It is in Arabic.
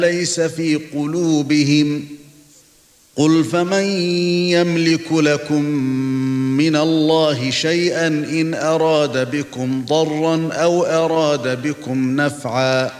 ليس في قلوبهم قل فمن يملك لكم من الله شيئا إن أراد بكم ضرا أو أراد بكم نفعا